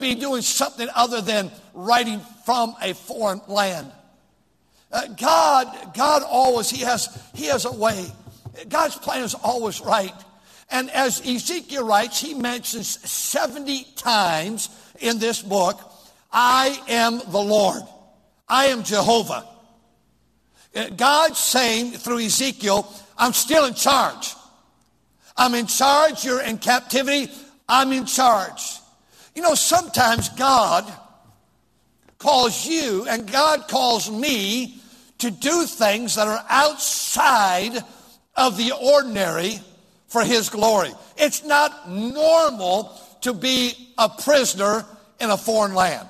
be doing something other than writing from a foreign land. God always, he has a way. God's plan is always right. And as Ezekiel writes, he mentions 70 times in this book, I am the Lord. I am Jehovah. God's saying through Ezekiel, I'm still in charge. I'm in charge. You're in captivity. I'm in charge. You know, sometimes God calls you and God calls me to do things that are outside of the ordinary for his glory. It's not normal to be a prisoner in a foreign land.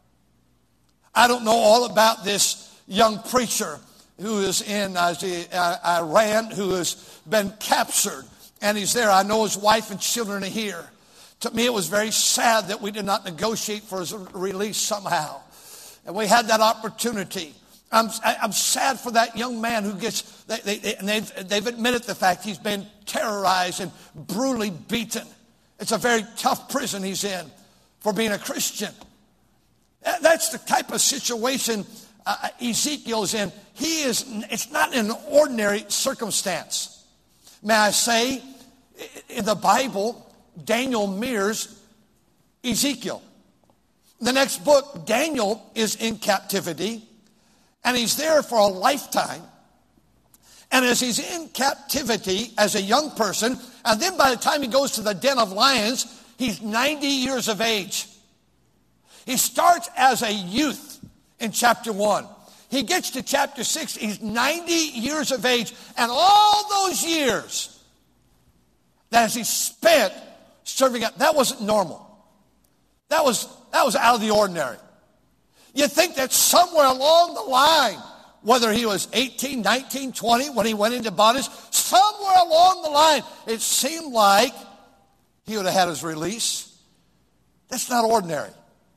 I don't know all about this young preacher who is in Iran, who has been captured, and he's there. I know his wife and children are here. To me, it was very sad that we did not negotiate for his release somehow. And we had that opportunity. I'm sad for that young man who gets, they've admitted the fact he's been terrorized and brutally beaten. It's a very tough prison he's in for being a Christian. That's the type of situation Ezekiel's in. It's not an ordinary circumstance. May I say, in the Bible, Daniel mirrors Ezekiel. The next book, Daniel is in captivity, and he's there for a lifetime. And as he's in captivity as a young person, and then by the time he goes to the den of lions, he's 90 years of age. He starts as a youth in chapter 1. He gets to chapter 6, he's 90 years of age, and all those years that he spent serving God, that wasn't normal. That was out of the ordinary. You think that somewhere along the line, whether he was 18, 19, 20, when he went into bondage, somewhere along the line, it seemed like he would have had his release. That's not ordinary.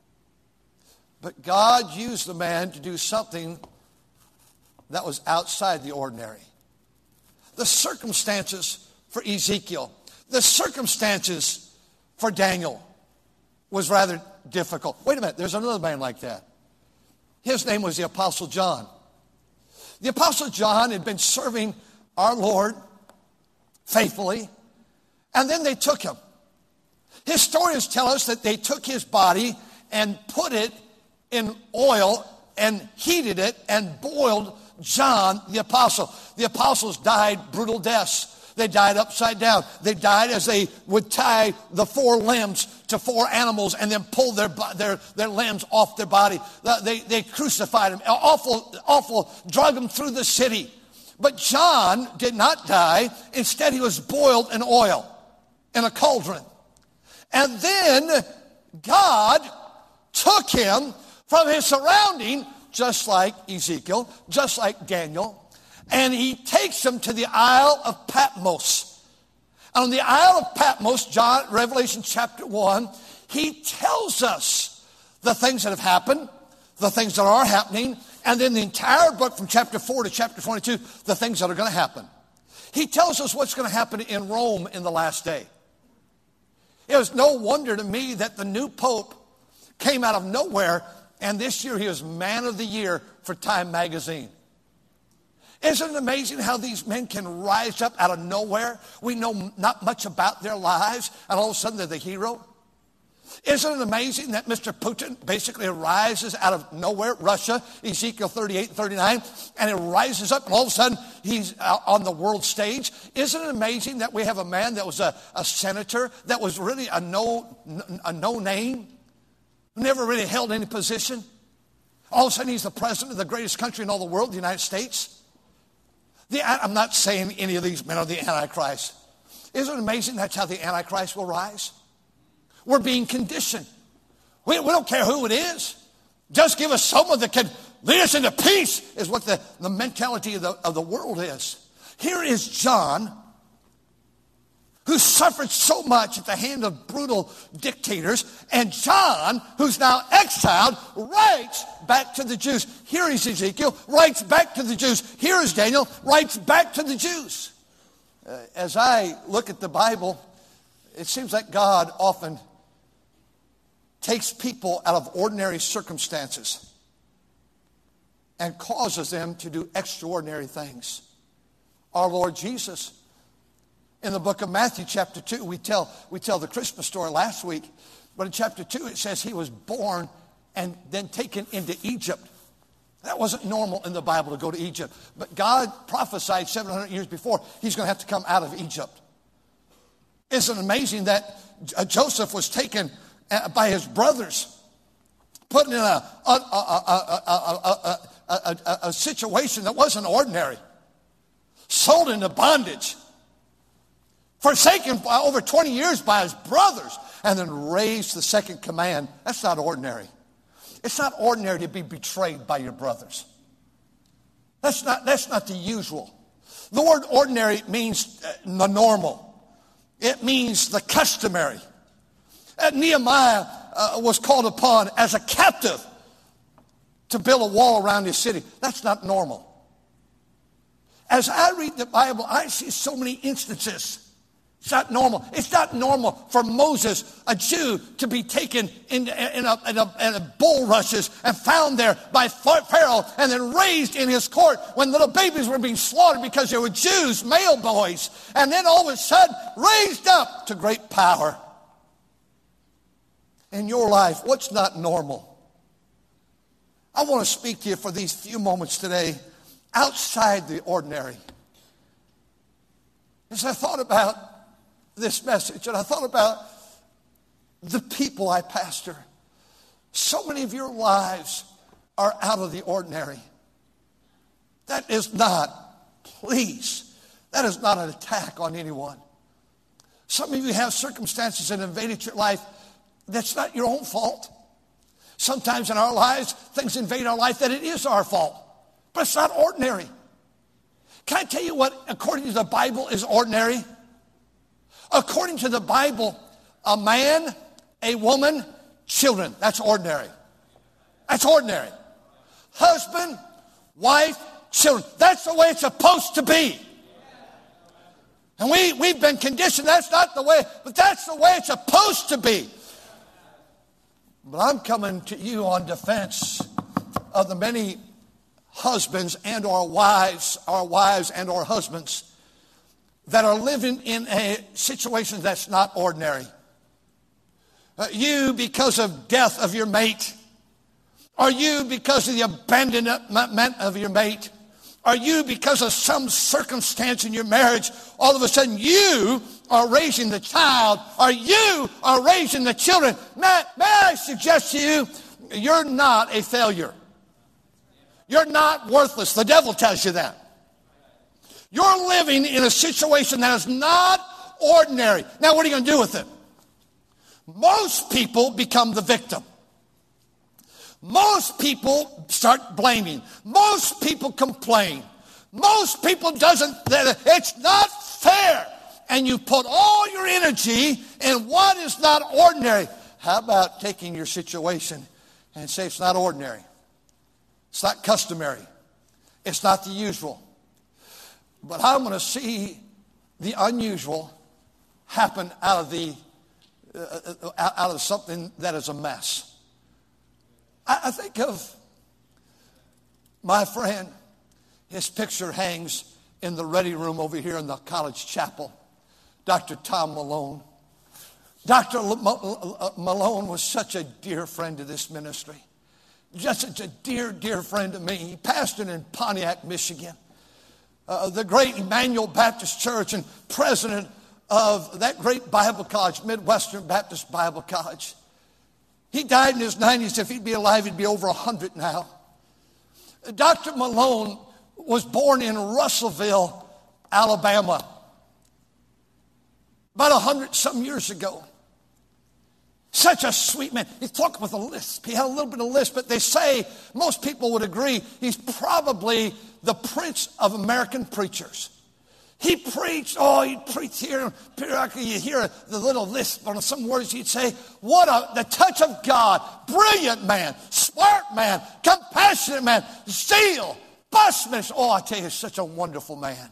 But God used the man to do something that was outside the ordinary. The circumstances for Ezekiel, the circumstances for Daniel was rather difficult. Wait a minute, there's another man like that. His name was the Apostle John. The Apostle John had been serving our Lord faithfully, and then they took him. Historians tell us that they took his body and put it in oil and heated it and boiled John the apostle. The apostles died brutal deaths. They died upside down. They died as they would tie the 4 limbs to 4 animals and then pull their limbs off their body. They crucified him. Awful, drug him through the city. But John did not die. Instead, he was boiled in oil in a cauldron. And then God took him from his surrounding, just like Ezekiel, just like Daniel, and he takes him to the Isle of Patmos. And on the Isle of Patmos, Revelation chapter 1, he tells us the things that have happened, the things that are happening, and then the entire book from chapter 4 to chapter 22, the things that are going to happen. He tells us what's going to happen in Rome in the last day. It was no wonder to me that the new pope came out of nowhere, and this year he was Man of the Year for Time magazine. Isn't it amazing how these men can rise up out of nowhere? We know not much about their lives, and all of a sudden they're the hero. Isn't it amazing that Mr. Putin basically rises out of nowhere, Russia, Ezekiel 38 and 39, and it rises up, and all of a sudden he's on the world stage? Isn't it amazing that we have a man that was a senator, that was really a no name, who never really held any position? All of a sudden he's the president of the greatest country in all the world, the United States. I'm not saying any of these men are the Antichrist. Isn't it amazing that's how the Antichrist will rise? We're being conditioned. We don't care who it is. Just give us someone that can lead us into peace, is what the mentality of the world is. Here is John, who suffered so much at the hand of brutal dictators, and John, who's now exiled, writes back to the Jews. Here is Ezekiel, writes back to the Jews. Here is Daniel, writes back to the Jews. As I look at the Bible, it seems like God often takes people out of ordinary circumstances and causes them to do extraordinary things. Our Lord Jesus, in the book of Matthew chapter 2, we tell the Christmas story last week, but in chapter 2 it says he was born and then taken into Egypt. That wasn't normal in the Bible to go to Egypt, but God prophesied 700 years before he's going to have to come out of Egypt. Isn't it amazing that Joseph was taken by his brothers, put in a situation that wasn't ordinary, sold into bondage, forsaken by over 20 years by his brothers, and then raised to the second command. That's not ordinary. It's not ordinary to be betrayed by your brothers. That's not the usual. The word ordinary means the normal. It means the customary. Nehemiah was called upon as a captive to build a wall around his city. That's not normal. As I read the Bible, I see so many instances. It's not normal. It's not normal for Moses, a Jew, to be taken in bulrushes and found there by Pharaoh and then raised in his court when little babies were being slaughtered because they were Jews, male boys, and then all of a sudden raised up to great power. In your life, what's not normal? I want to speak to you for these few moments today outside the ordinary. As I thought about this message and I thought about the people I pastor, so many of your lives are out of the ordinary. That is not, please, that is not an attack on anyone. Some of you have circumstances that invaded your life that's not your own fault. Sometimes in our lives, things invade our life that it is our fault. But it's not ordinary. Can I tell you what, according to the Bible, is ordinary? According to the Bible, a man, a woman, children. That's ordinary. That's ordinary. Husband, wife, children. That's the way it's supposed to be. And we've been conditioned, that's not the way, but that's the way it's supposed to be. But I'm coming to you on defense of the many husbands and our wives and our husbands that are living in a situation that's not ordinary. You because of death of your mate, or you because of the abandonment of your mate, or you because of some circumstance in your marriage, all of a sudden you are raising the child, or you are raising the children. May I suggest to you, you're not a failure. You're not worthless. The devil tells you that. You're living in a situation that is not ordinary. Now, what are you going to do with it? Most people become the victim. Most people start blaming. Most people complain. Most people it's not fair. And you put all your energy in what is not ordinary. How about taking your situation and say it's not ordinary? It's not customary. It's not the usual. But I'm going to see the unusual happen out of something that is a mess. I think of my friend. His picture hangs in the ready room over here in the college chapel. Dr. Tom Malone. Dr. Malone was such a dear friend to this ministry. Just such a dear, dear friend to me. He pastored in Pontiac, Michigan. The great Emmanuel Baptist Church and president of that great Bible college, Midwestern Baptist Bible College. He died in his 90s. If he'd be alive, he'd be over 100 now. Dr. Malone was born in Russellville, Alabama, about 100-some years ago. Such a sweet man. He talked with a lisp. He had a little bit of lisp, but they say, most people would agree, he's probably the prince of American preachers. He preached, he'd preach here. Periodically you hear the little lisp on some words he'd say. The touch of God. Brilliant man. Smart man. Compassionate man. Zeal. Busman. I tell you, such a wonderful man.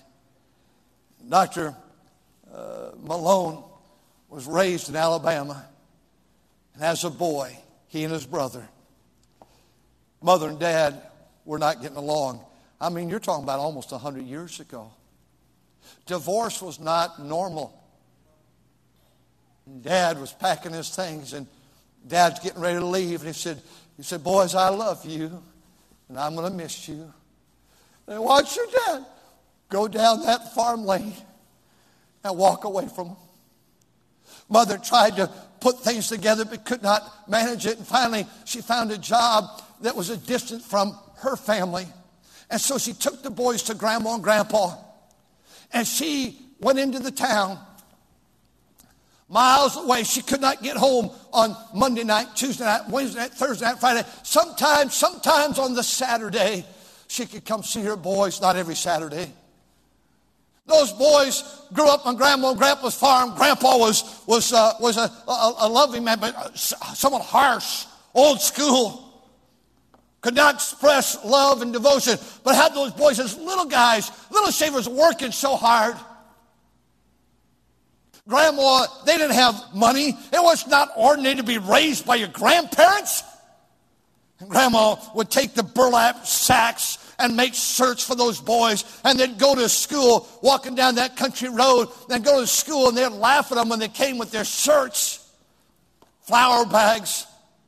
Dr. Malone was raised in Alabama. And as a boy, he and his brother, mother and dad were not getting along. I mean, you're talking about almost 100 years ago. Divorce was not normal. Dad was packing his things, and Dad's getting ready to leave. And he said, boys, I love you, and I'm going to miss you. And watch your dad go down that farm lane and walk away from him. Mother tried to put things together but could not manage it. And finally, she found a job that was a distance from her family. And so she took the boys to Grandma and Grandpa. And she went into the town miles away. She could not get home on Monday night, Tuesday night, Wednesday night, Thursday night, Friday. Sometimes on the Saturday, she could come see her boys, not every Saturday. Those boys grew up on Grandma and Grandpa's farm. Grandpa was a loving man, but somewhat harsh, old school. Could not express love and devotion, but had those boys as little guys, little shavers working so hard. Grandma, they didn't have money. It was not ordinary to be raised by your grandparents. And Grandma would take the burlap sacks and make shirts for those boys, and they'd go to school, walking down that country road, and go to school, and they'd laugh at them when they came with their shirts, flour bags.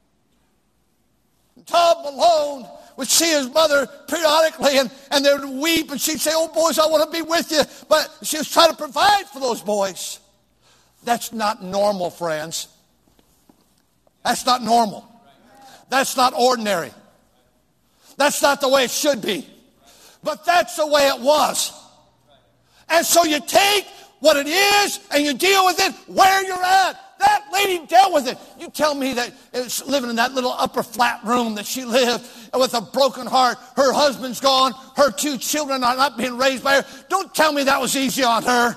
Tom Malone would see his mother periodically, and they would weep, and she'd say, oh, boys, I want to be with you. But she was trying to provide for those boys. That's not normal, friends. That's not normal. That's not ordinary. That's not the way it should be. But that's the way it was. And so you take what it is and you deal with it where you're at. That lady dealt with it. You tell me that it's living in that little upper flat room that she lived with a broken heart. Her husband's gone. Her 2 children are not being raised by her. Don't tell me that was easy on her.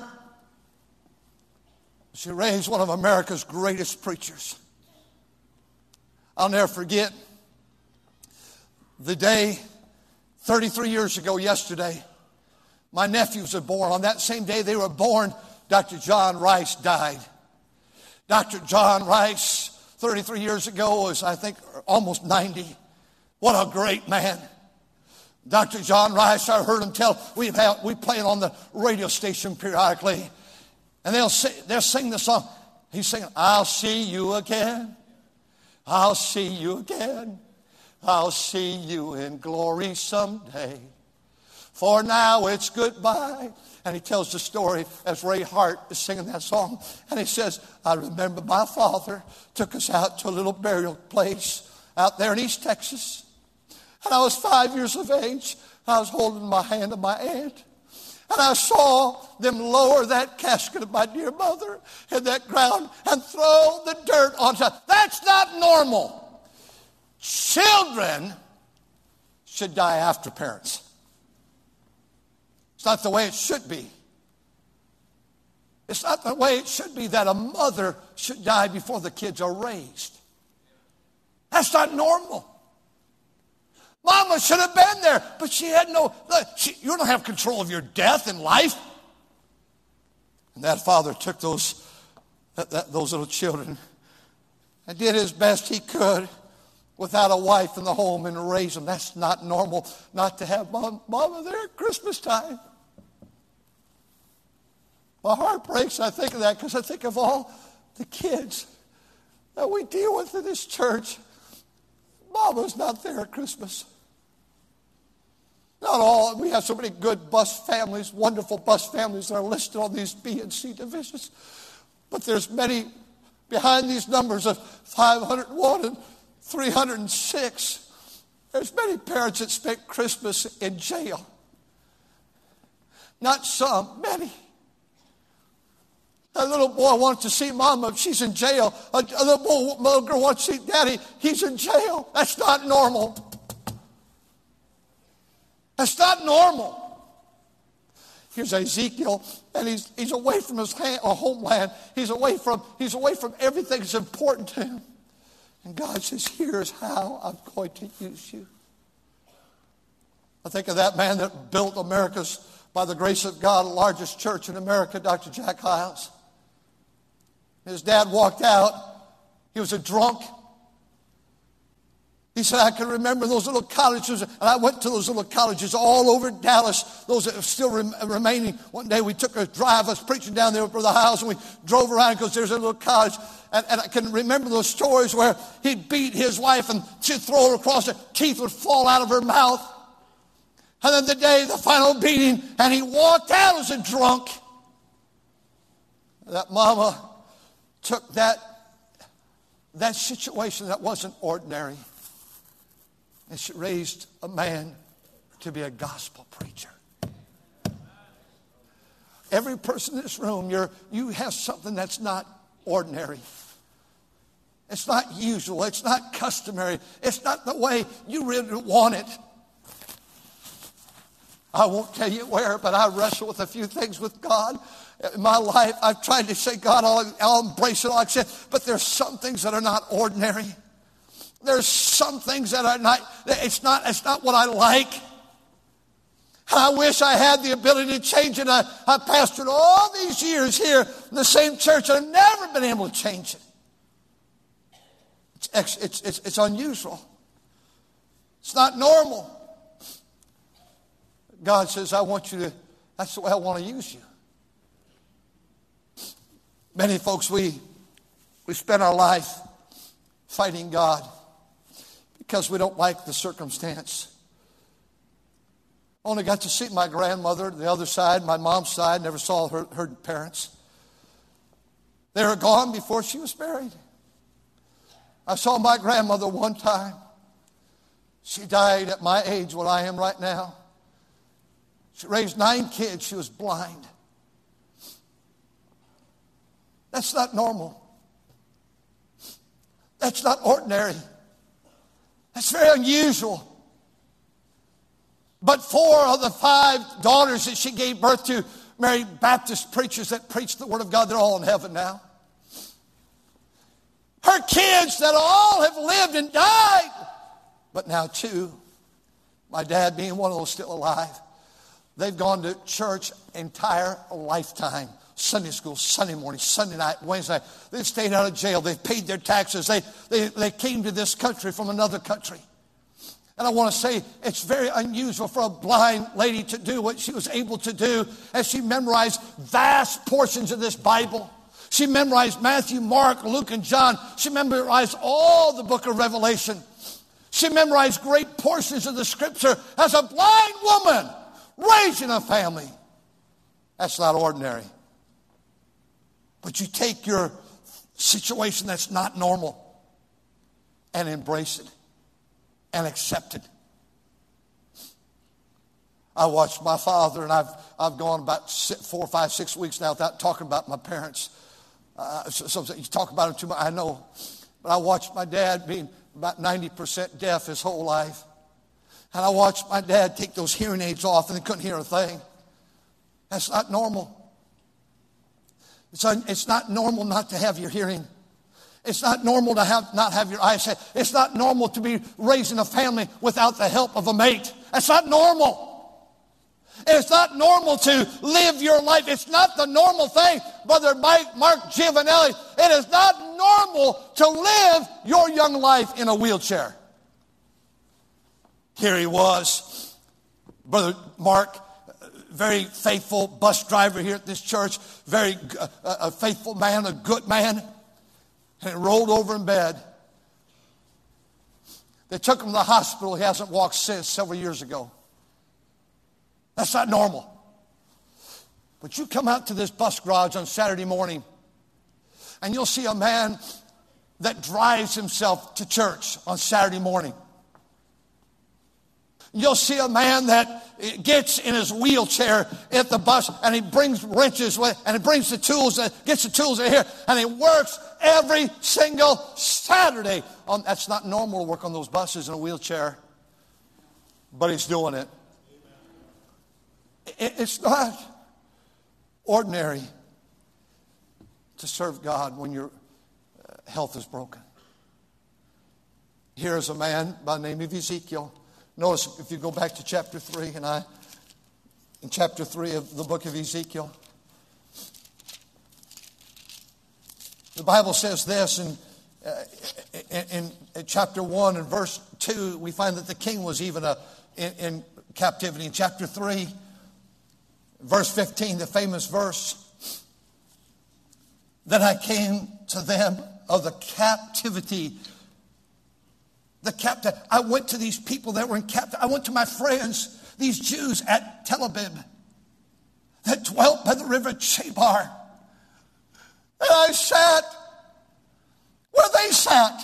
She raised one of America's greatest preachers. I'll never forget the day 33 years ago yesterday, my nephews were born. On that same day they were born, Dr. John Rice died. Dr. John Rice, 33 years ago, was, I think, almost 90. What a great man. Dr. John Rice, I heard him tell, we play it on the radio station periodically, and they'll sing the song. He's singing, I'll see you again. I'll see you again. I'll see you in glory someday. For now it's goodbye. And he tells the story as Ray Hart is singing that song. And he says, I remember my father took us out to a little burial place out there in East Texas. And I was 5 years of age. I was holding my hand of my aunt. And I saw them lower that casket of my dear mother in that ground and throw the dirt on top. That's not normal. Children should die after parents. It's not the way it should be. It's not the way it should be that a mother should die before the kids are raised. That's not normal. Mama should have been there, but she had you don't have control of your death and life. And that father took those little children and did his best he could without a wife in the home and raise them. That's not normal not to have mama there at Christmas time. My heart breaks. I think of that because I think of all the kids that we deal with in this church. Mama's not there at Christmas. Not all. We have so many good bus families, wonderful bus families that are listed on these B and C divisions. But there's many behind these numbers of 501 and 306. There's many parents that spent Christmas in jail. Not some, many. A little boy wants to see mama, she's in jail. A little girl wants to see daddy, he's in jail. That's not normal. That's not normal. Here's Ezekiel, and he's away from his homeland. He's away from everything that's important to him. And God says, here's how I'm going to use you. I think of that man that built America's, by the grace of God, largest church in America, Dr. Jack Hyles. His dad walked out. He was a drunk. He said, I can remember those little cottages, and I went to those little cottages all over Dallas, those that are still remaining. One day we took a drive, I was preaching down there for the house, and we drove around because there's a little cottage. And I can remember those stories where he'd beat his wife and she'd throw her across, her teeth would fall out of her mouth. And then the final beating, and he walked out as a drunk. That mama took that situation that wasn't ordinary, and she raised a man to be a gospel preacher. Every person in this room, you have something that's not ordinary. It's not usual. It's not customary. It's not the way you really want it. I won't tell you where, but I wrestle with a few things with God. In my life, I've tried to say, God, I'll embrace it all, but there's some things that are not ordinary. There's some things that are not, it's not what I like. I wish I had the ability to change it. I pastored all these years here in the same church, and I've never been able to change it. It's unusual. It's not normal. God says, that's the way I want to use you. Many folks, we spend our life fighting God because we don't like the circumstance. Only got to see my grandmother, the other side, my mom's side, never saw her parents. They were gone before she was buried. I saw my grandmother one time. She died at my age, what I am right now. She raised 9 kids. She was blind. That's not normal. That's not ordinary. That's very unusual. But 4 of the 5 daughters that she gave birth to married Baptist preachers that preach the Word of God. They're all in heaven now. Her kids that all have lived and died, but now 2, my dad being one of those still alive, they've gone to church entire lifetime. Sunday school, Sunday morning, Sunday night, Wednesday night. They've stayed out of jail. They've paid their taxes. They came to this country from another country. And I want to say it's very unusual for a blind lady to do what she was able to do as she memorized vast portions of this Bible. She memorized Matthew, Mark, Luke, and John. She memorized all the book of Revelation. She memorized great portions of the scripture as a blind woman raising a family. That's not ordinary. But you take your situation that's not normal and embrace it and accept it. I watched my father, and I've gone about 4, 5, 6 weeks now without talking about my parents. So you talk about them too much, I know. But I watched my dad being about 90% deaf his whole life. And I watched my dad take those hearing aids off, and he couldn't hear a thing. That's not normal. It's not normal not to have your hearing. It's not normal to not have your eyesight. It's not normal to be raising a family without the help of a mate. That's not normal. It's not normal to live your life. It's not the normal thing. Brother Mark Giovanelli, it is not normal to live your young life in a wheelchair. Here he was, Brother Mark, very faithful bus driver here at this church, very a faithful man, a good man, and he rolled over in bed. They took him to the hospital. He hasn't walked since, several years ago. That's not normal. But you come out to this bus garage on Saturday morning, and you'll see a man that drives himself to church on Saturday morning. You'll see a man that gets in his wheelchair at the bus, and he brings wrenches with, and he brings the tools, gets the tools in here, and he works every single Saturday. That's not normal to work on those buses in a wheelchair, but he's doing it. It's not ordinary to serve God when your health is broken. Here's a man by the name of Ezekiel. Notice if you go back to chapter 3, in chapter 3 of the book of Ezekiel, the Bible says this in chapter 1 and verse 2, we find that the king was even in captivity. In chapter 3, verse 15, the famous verse, "Then I came to them of the captivity." I went to these people that were in captivity. I went to my friends, these Jews at Tel Aviv, that dwelt by the river Chebar. And I sat where they sat.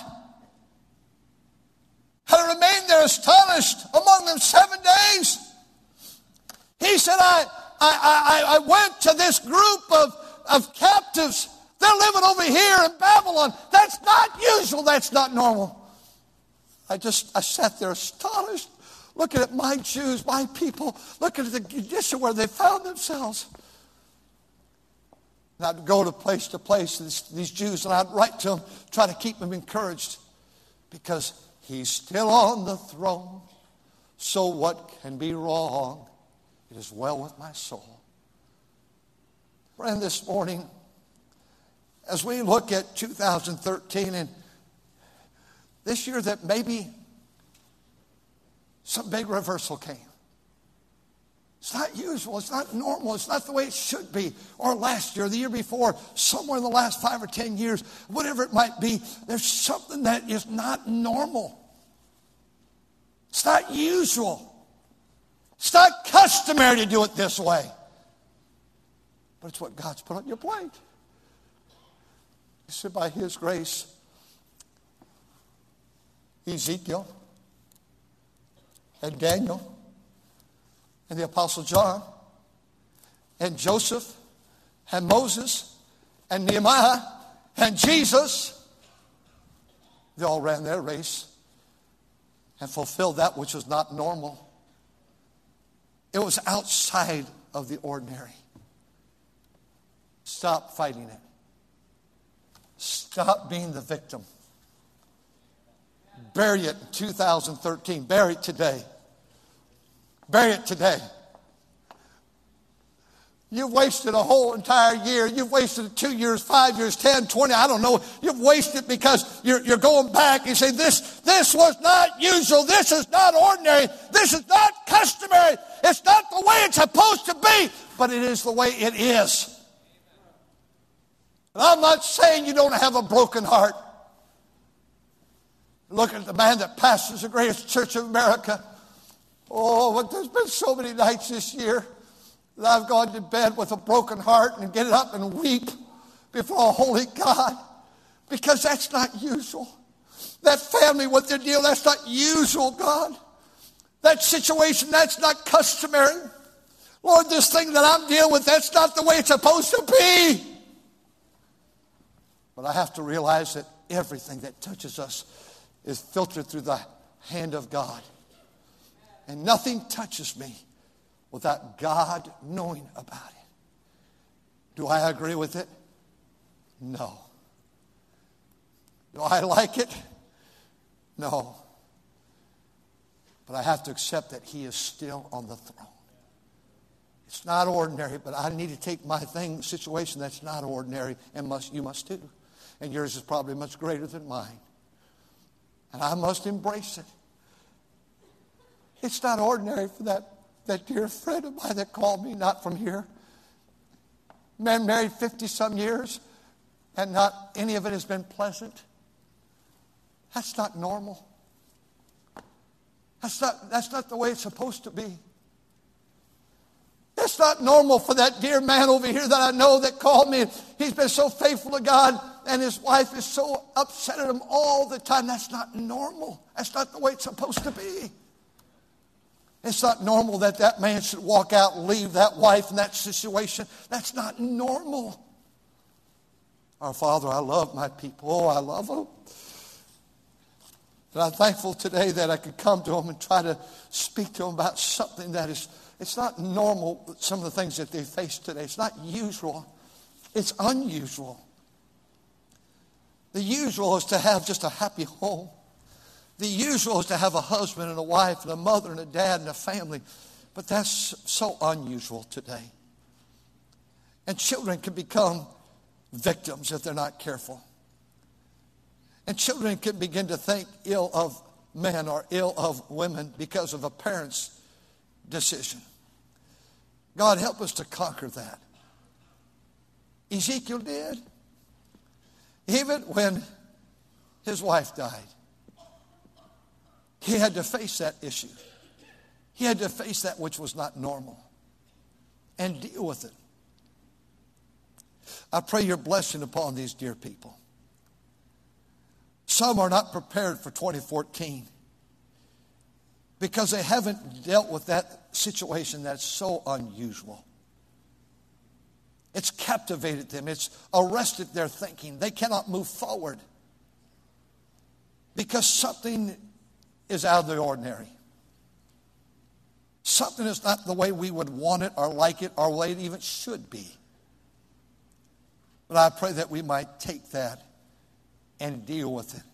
And I remained there astonished among them 7 days. He said, I went to this group of captives. They're living over here in Babylon. That's not usual. That's not normal. I sat there astonished, looking at my Jews, my people, looking at the condition where they found themselves. And I'd go to place, these Jews, and I'd write to them, try to keep them encouraged. Because he's still on the throne. So what can be wrong? It is well with my soul. Friend, this morning, as we look at 2013 and this year that maybe some big reversal came. It's not usual. It's not normal. It's not the way it should be. Or last year, the year before, somewhere in the last 5 or 10 years, whatever it might be, there's something that is not normal. It's not usual. It's not customary to do it this way. But it's what God's put on your plate. He said, by His grace, Ezekiel and Daniel and the Apostle John and Joseph and Moses and Nehemiah and Jesus, they all ran their race and fulfilled that which was not normal. It was outside of the ordinary. Stop fighting it. Stop being the victim. Bury it in 2013. Bury it today. Bury it today. You've wasted a whole entire year. You've wasted 2 years, 5 years, 10, 20, I don't know. You've wasted because you're going back and you say, this was not usual. This is not ordinary. This is not customary. It's not the way it's supposed to be, but it is the way it is. And I'm not saying you don't have a broken heart. Look at the man that pastors the greatest church of America. Oh, but there's been so many nights this year that I've gone to bed with a broken heart and get up and weep before a holy God, because that's not usual. That family, what they're dealing, that's not usual, God. That situation, that's not customary. Lord, this thing that I'm dealing with, that's not the way it's supposed to be. But I have to realize that everything that touches us is filtered through the hand of God. And nothing touches me without God knowing about it. Do I agree with it? No. Do I like it? No. But I have to accept that He is still on the throne. It's not ordinary, but I need to take my situation that's not ordinary, and you must too. And yours is probably much greater than mine. And I must embrace it. It's not ordinary for that dear friend of mine that called me, not from here. Man married 50-some years, and not any of it has been pleasant. That's not normal. That's not the way it's supposed to be. It's not normal for that dear man over here that I know that called me. He's been so faithful to God, and his wife is so upset at him all the time. That's not normal. That's not the way it's supposed to be. It's not normal that man should walk out and leave that wife in that situation. That's not normal. Our Father, I love my people. Oh, I love them. And I'm thankful today that I could come to them and try to speak to them about something that is, it's not normal, some of the things that they face today. It's not usual. It's unusual. The usual is to have just a happy home. The usual is to have a husband and a wife and a mother and a dad and a family. But that's so unusual today. And children can become victims if they're not careful. And children can begin to think ill of men or ill of women because of a parent's decision. God, help us to conquer that. Ezekiel did. Even when his wife died, he had to face that issue. He had to face that which was not normal and deal with it. I pray your blessing upon these dear people. Some are not prepared for 2014 because they haven't dealt with that situation that's so unusual. It's captivated them. It's arrested their thinking. They cannot move forward because something is out of the ordinary. Something is not the way we would want it or like it or the way it even should be. But I pray that we might take that and deal with it